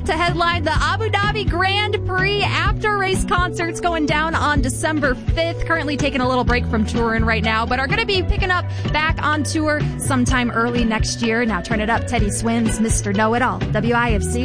to headline the Abu Dhabi Grand Prix after race concerts going down on December 5th. Currently taking a little break from touring right now, but are going to be picking up back on tour sometime early next year. Now turn it up. Teddy Swims, Mr. Know-It-All, WIFC.